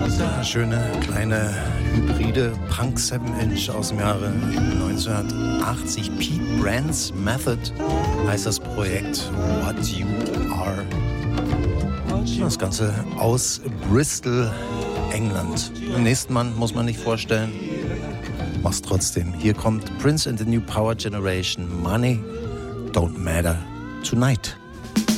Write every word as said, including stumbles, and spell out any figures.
Eine schöne kleine hybride Punk sieben Inch aus dem Jahre neunzehnhundertachtzig. Pete Brand's Method heißt das Projekt What You Are. Das Ganze aus Bristol, England. Den nächsten Mann muss man nicht vorstellen. Mach's trotzdem. Hier kommt Prince and the New Power Generation. Money don't matter tonight.